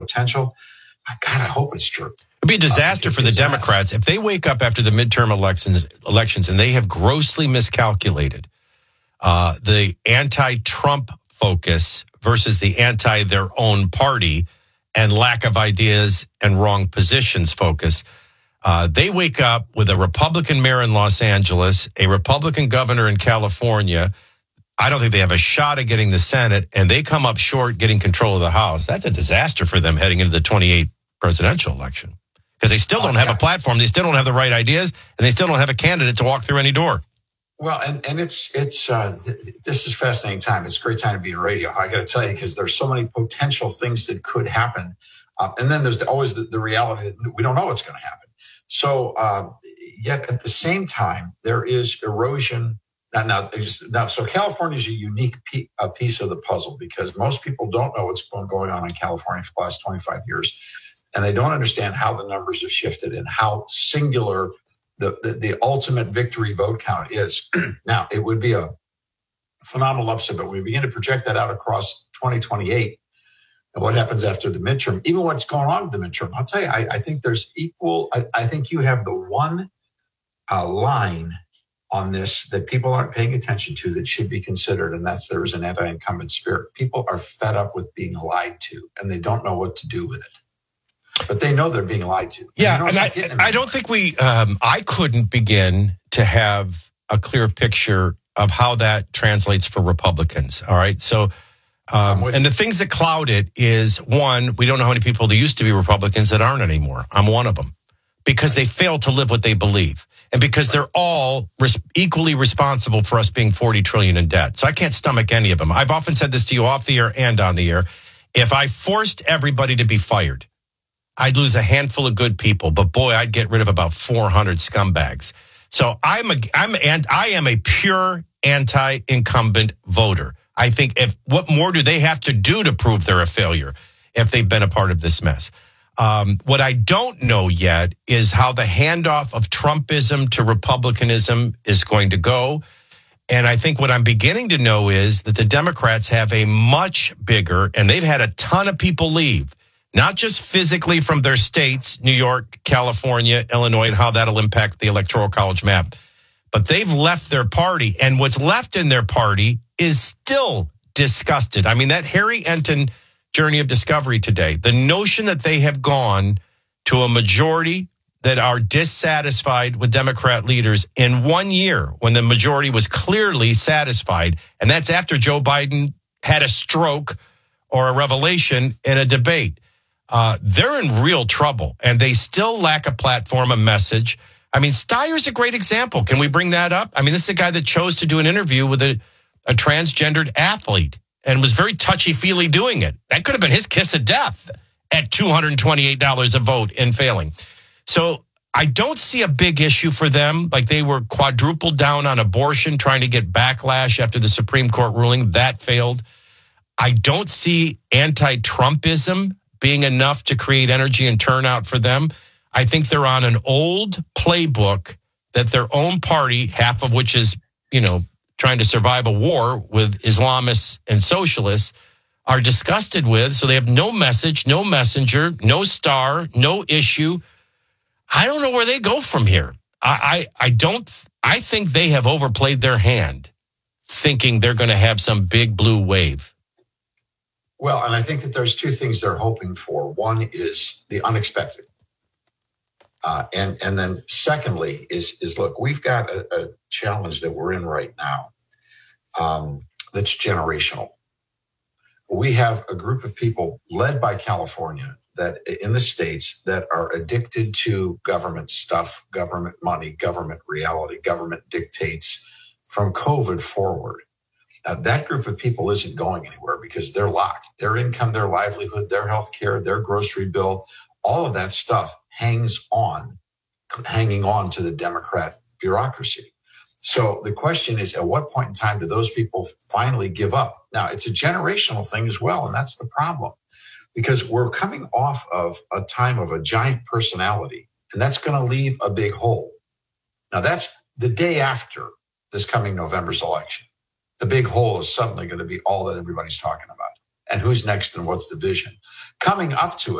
potential. God, I hope it's true. It'd be a disaster for the Democrats if they wake up after the midterm elections and they have grossly miscalculated the anti-Trump focus versus the anti-their own party and lack of ideas and wrong positions focus. They wake up with a Republican mayor in Los Angeles, a Republican governor in California. I don't think they have a shot at getting the Senate, and they come up short getting control of the House. That's a disaster for them heading into the 28 presidential election because they still don't have a platform. They still don't have the right ideas, and they still don't have a candidate to walk through any door. Well, and it's this is fascinating time. It's a great time to be in radio. I got to tell you, because there's so many potential things that could happen. And then there's always the reality that we don't know what's going to happen. So yet at the same time, there is erosion. Now, so California is a unique piece of the puzzle because most people don't know what's been going on in California for the last 25 years. And they don't understand how the numbers have shifted and how singular the ultimate victory vote count is. Now, it would be a phenomenal upset, but we begin to project that out across 2028 and what happens after the midterm, even what's going on in the midterm. I'll tell you, I think there's equal. I think you have the one line on this that people aren't paying attention to that should be considered, and that's there is an anti-incumbent spirit. People are fed up with being lied to, and they don't know what to do with it. But they know they're being lied to. Yeah, and I don't think I couldn't begin to have a clear picture of how that translates for Republicans. All right. So, and the things that cloud it is, one, we don't know how many people there used to be Republicans that aren't anymore. I'm one of them because they fail to live what they believe. And because they're all equally responsible for us being $40 trillion in debt. So I can't stomach any of them. I've often said this to you off the air and on the air. If I forced everybody to be fired, I'd lose a handful of good people, but boy, I'd get rid of about 400 scumbags. So I am a pure anti-incumbent voter. I think what more do they have to do to prove they're a failure if they've been a part of this mess? What I don't know yet is how the handoff of Trumpism to Republicanism is going to go. And I think what I'm beginning to know is that the Democrats have a much bigger, and they've had a ton of people leave. Not just physically from their states, New York, California, Illinois, and how that'll impact the Electoral College map. But they've left their party, and what's left in their party is still disgusted. I mean, that Harry Enton journey of discovery today, the notion that they have gone to a majority that are dissatisfied with Democrat leaders in 1 year when the majority was clearly satisfied, and that's after Joe Biden had a stroke or a revelation in a debate. They're in real trouble, and they still lack a platform, a message. I mean, Steyer's a great example. Can we bring that up? I mean, this is a guy that chose to do an interview with a transgendered athlete and was very touchy-feely doing it. That could have been his kiss of death at $228 a vote and failing. So I don't see a big issue for them. Like they were quadrupled down on abortion, trying to get backlash after the Supreme Court ruling. That failed. I don't see anti-Trumpism being enough to create energy and turnout for them. I think they're on an old playbook that their own party, half of which is, trying to survive a war with Islamists and socialists, are disgusted with. So they have no message, no messenger, no star, no issue. I don't know where they go from here. I think they have overplayed their hand, thinking they're going to have some big blue wave. Well, and I think that there's two things they're hoping for. One is the unexpected. And then secondly is look, we've got a challenge that we're in right now that's generational. We have a group of people led by California that in the states that are addicted to government stuff, government money, government reality, government dictates from COVID forward. That group of people isn't going anywhere because they're locked. Their income, their livelihood, their health care, their grocery bill, all of that stuff hanging on to the Democrat bureaucracy. So the question is, at what point in time do those people finally give up? Now, it's a generational thing as well, and that's the problem. Because we're coming off of a time of a giant personality, and that's going to leave a big hole. Now, that's the day after this coming November's election. The big hole is suddenly going to be all that everybody's talking about. And who's next and what's the vision? Coming up to it,